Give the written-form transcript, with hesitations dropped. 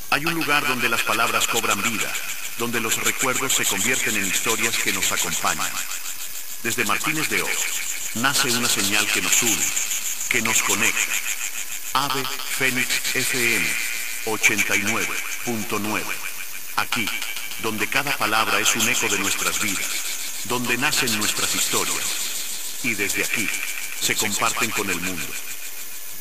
Hay un lugar donde las palabras cobran vida, donde los recuerdos se convierten en historias que nos acompañan. Desde Martínez de Oz, nace una señal que nos une, que nos conecta. Ave Fénix FM 89.9. Aquí, donde cada palabra es un eco de nuestras vidas, donde nacen nuestras historias, y desde aquí se comparten con el mundo.